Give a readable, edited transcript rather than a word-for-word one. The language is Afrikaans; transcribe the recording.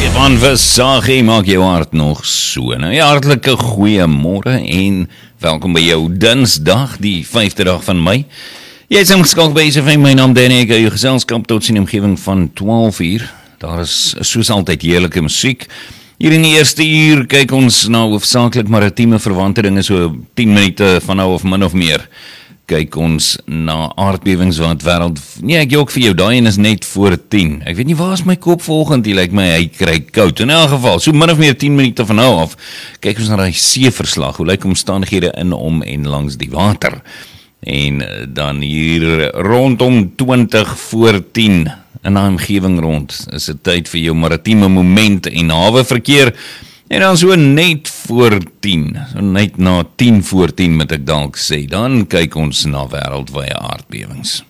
Van Versaghe maak jou hart nog so. Nou ja, hartelike goeiemôre en welkom by jou Dinsdag, die 5de dag van Mei. Jy is ingeskakel by SFM, my naam Danny, ek jou geselskap tot in die omgewing van 12 uur. Daar is soos altyd heerlike musiek. Hier in die eerste uur kyk ons na hoofsaaklik maritieme verwante dinge, so 10 minute van nou of min of meer. Kyk ons na aardbewings wat wêreld, nee ek ook vir jou, daai en is net voor 10. Ek weet nie waar is my kop volgend, die lyk my hy kry koud. In elk geval, so min of meer 10 minute van nou af, kyk ons na die seeverslag, hoe lyk omstandighede in, om en langs die water. En dan hier rondom 20 voor 10, in die omgewing rond, is dit tyd vir jou maritieme moment en haweverkeer. En dan so net voor 10, so net na 10 voor 10 moet ek dalk sê, dan kyk ons na wêreldwye aardbewings.